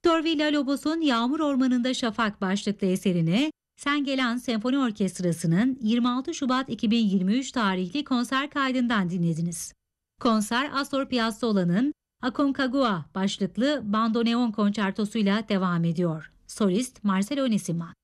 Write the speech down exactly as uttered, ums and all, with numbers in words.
Victor Villa-Lobos'un Yağmur Ormanında Şafak başlıklı eserini Sen Gelen Senfoni Orkestrası'nın yirmi altı Şubat iki bin yirmi üç tarihli konser kaydından dinlediniz. Konser Astor Piazzolla'nın Aconcagua başlıklı bandoneon konçertosuyla devam ediyor. Solist Marcelo Nesiman.